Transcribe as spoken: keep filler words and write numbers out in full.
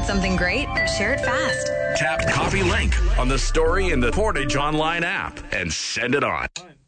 something great, share it fast. Tap copy link on the Story in the Portage Online app and send it on.